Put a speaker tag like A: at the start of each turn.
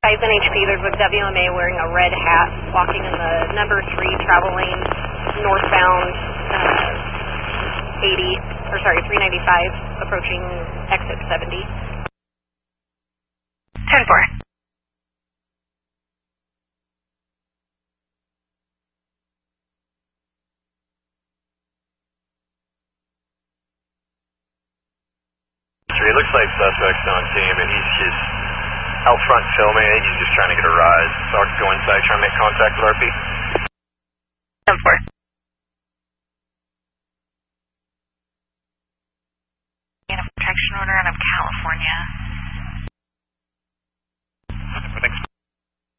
A: NHP, there's a WMA wearing a red hat, walking in the number 3 travel lane, northbound 395, approaching exit 70.
B: 10-4.
C: It looks like suspect's on team, and he's just out front filming. I think he's just trying to get a rise. So I'll go inside, try and make contact with RP.